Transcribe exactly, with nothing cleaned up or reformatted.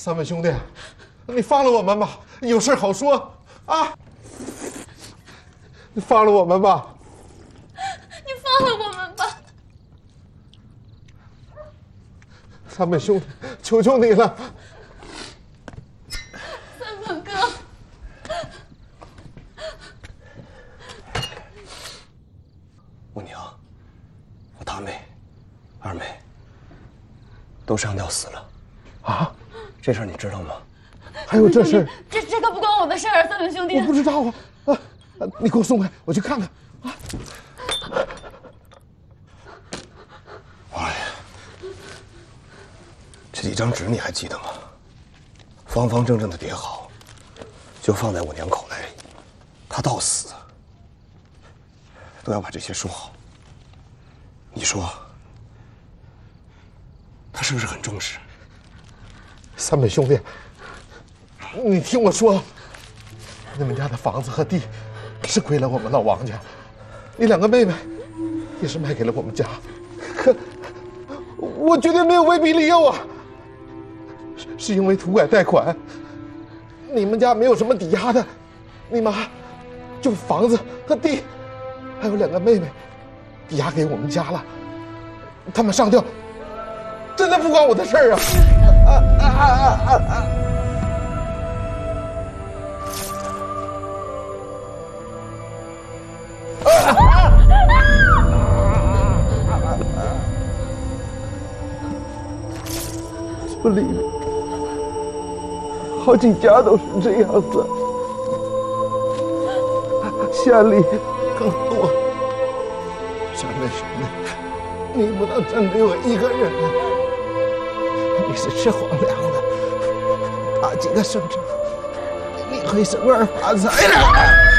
三位兄弟，你放了我们吧，有事好说啊！你放了我们吧！ 你放了我们吧！ 三位兄弟，求求你了！ 三本哥， 五娘，我大妹、二妹都上吊死了啊！ 这事儿你知道吗？ 还有这事？ 这这可不关我的事儿，三本兄弟。 我不知道啊啊！你给我送开，我去看看啊！ 王爷，这几张纸你还记得吗？方方正正的叠好，就放在我娘口袋里。她到死都要把这些说好。你说，她是不是很重视？ 三本兄弟，你听我说，你们家的房子和地是归了我们老王家，你两个妹妹也是卖给了我们家，可我绝对没有威逼利诱啊，是是因为土改贷款，你们家没有什么抵押的，你妈就房子和地，还有两个妹妹抵押给我们家了，他们上吊，真的不关我的事儿啊！啊啊啊啊啊！村里好几家都是这样子，县里更多。三位兄弟，你不能针对我一个人，你是吃皇粮的，打几个胜仗，你会升官发财的。